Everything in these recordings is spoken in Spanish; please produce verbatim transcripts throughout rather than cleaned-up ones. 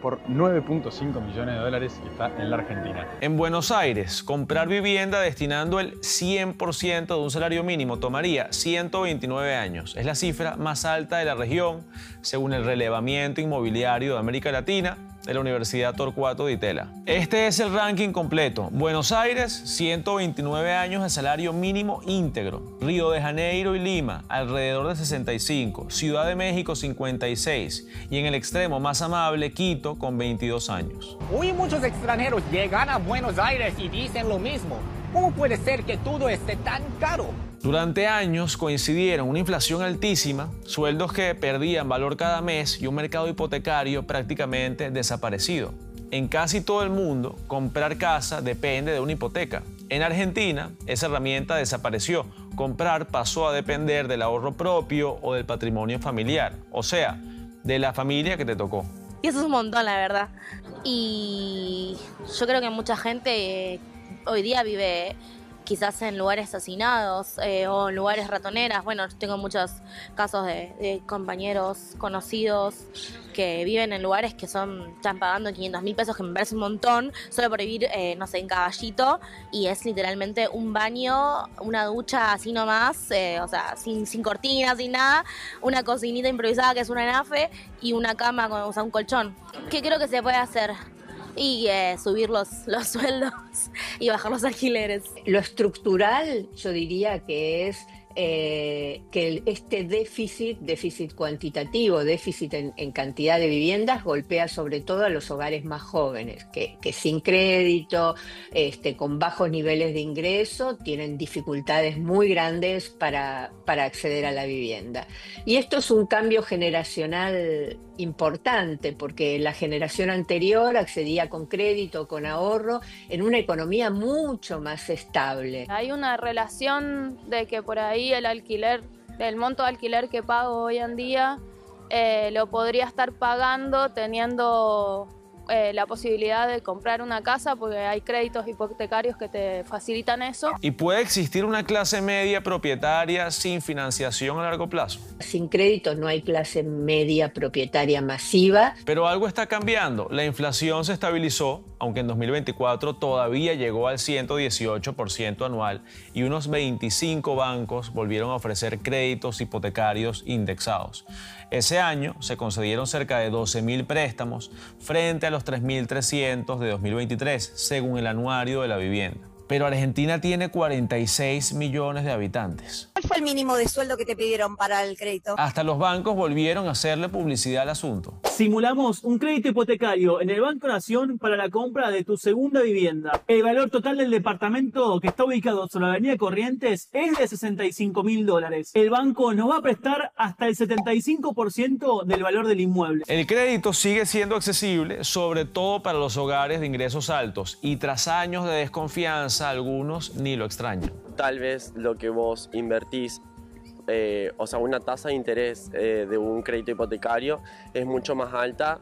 por nueve punto cinco millones de dólares y está en la Argentina. En Buenos Aires, comprar vivienda destinando el cien por ciento de un salario mínimo tomaría ciento veintinueve años. Es la cifra más alta de la región, según el relevamiento inmobiliario de América Latina de la Universidad Torcuato Di Tella. Este es el ranking completo. Buenos Aires, ciento veintinueve años de salario mínimo íntegro. Río de Janeiro y Lima, alrededor de sesenta y cinco. Ciudad de México, cincuenta y seis. Y en el extremo más amable, Quito, con veintidós años. Hoy muchos extranjeros llegan a Buenos Aires y dicen lo mismo. ¿Cómo puede ser que todo esté tan caro? Durante años coincidieron una inflación altísima, sueldos que perdían valor cada mes y un mercado hipotecario prácticamente desaparecido. En casi todo el mundo, comprar casa depende de una hipoteca. En Argentina, esa herramienta desapareció. Comprar pasó a depender del ahorro propio o del patrimonio familiar, o sea, de la familia que te tocó. Y eso es un montón, la verdad. Y yo creo que mucha gente eh, hoy día vive quizás en lugares hacinados eh, o en lugares ratoneras. Bueno, tengo muchos casos de, de compañeros conocidos que viven en lugares que son, están pagando quinientos mil pesos, que me parece un montón, solo por vivir, eh, no sé, en Caballito, y es literalmente un baño, una ducha así nomás, eh, o sea, sin, sin cortinas, sin nada, una cocinita improvisada que es una nafe y una cama con, o sea, un colchón. ¿Qué creo que se puede hacer? Y eh, subir los, los sueldos y bajar los alquileres. Lo estructural yo diría que es eh, que este déficit, déficit cuantitativo, déficit en, en cantidad de viviendas golpea sobre todo a los hogares más jóvenes, que, que sin crédito, este, con bajos niveles de ingreso, tienen dificultades muy grandes para, para acceder a la vivienda. Y esto es un cambio generacional importante, porque la generación anterior accedía con crédito, con ahorro, en una economía mucho más estable. Hay una relación de que por ahí el alquiler, el monto de alquiler que pago hoy en día, eh, lo podría estar pagando teniendo eh, la posibilidad de comprar una casa, porque hay créditos hipotecarios que te facilitan eso. ¿Y puede existir una clase media propietaria sin financiación a largo plazo? Sin crédito no hay clase media propietaria masiva. Pero algo está cambiando. La inflación se estabilizó, aunque en dos mil veinticuatro todavía llegó al ciento dieciocho por ciento anual y unos veinticinco bancos volvieron a ofrecer créditos hipotecarios indexados. Ese año se concedieron cerca de doce mil préstamos frente a los tres mil trescientos de dos mil veintitrés, según el anuario de la vivienda. Pero Argentina tiene cuarenta y seis millones de habitantes. ¿Cuál fue el mínimo de sueldo que te pidieron para el crédito? Hasta los bancos volvieron a hacerle publicidad al asunto. Simulamos un crédito hipotecario en el Banco Nación para la compra de tu segunda vivienda. El valor total del departamento, que está ubicado sobre la avenida Corrientes, es de sesenta y cinco mil dólares. El banco nos va a prestar hasta el setenta y cinco por ciento del valor del inmueble. El crédito sigue siendo accesible, sobre todo para los hogares de ingresos altos, y tras años de desconfianza, algunos ni lo extrañan. Tal vez lo que vos invertís, eh, o sea, una tasa de interés eh, de un crédito hipotecario es mucho más alta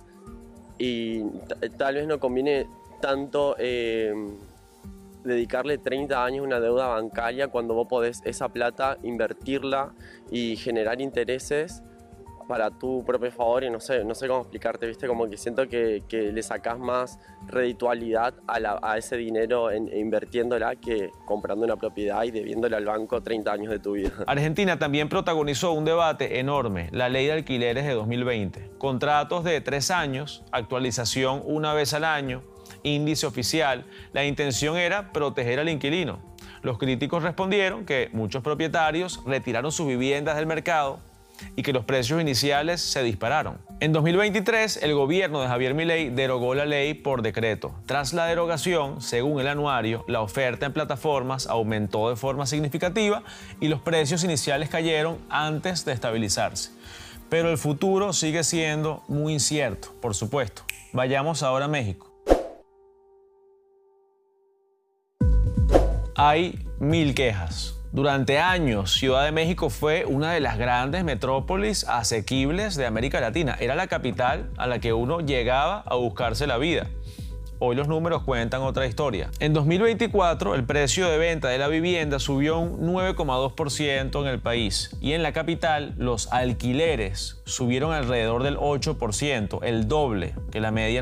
y tal vez no conviene tanto eh, dedicarle treinta años a una deuda bancaria cuando vos podés esa plata invertirla y generar intereses para tu propio favor, y no sé, no sé cómo explicarte, ¿viste? Como que siento que, que le sacás más reditualidad a, la, a ese dinero en, invirtiéndola que comprando una propiedad y debiéndole al banco treinta años de tu vida. Argentina también protagonizó un debate enorme, la ley de alquileres de dos mil veinte. Contratos de tres años, actualización una vez al año, índice oficial. La intención era proteger al inquilino. Los críticos respondieron que muchos propietarios retiraron sus viviendas del mercado y que los precios iniciales se dispararon. En dos mil veintitrés, el gobierno de Javier Milei derogó la ley por decreto. Tras la derogación, según el anuario, la oferta en plataformas aumentó de forma significativa y los precios iniciales cayeron antes de estabilizarse. Pero el futuro sigue siendo muy incierto, por supuesto. Vayamos ahora a México. Hay mil quejas. Durante años, Ciudad de México fue una de las grandes metrópolis asequibles de América Latina. Era la capital a la que uno llegaba a buscarse la vida. Hoy los números cuentan otra historia. En dos mil veinticuatro, el precio de venta de la vivienda subió un nueve coma dos por ciento en el país. Y en la capital, los alquileres subieron alrededor del ocho por ciento, el doble que la media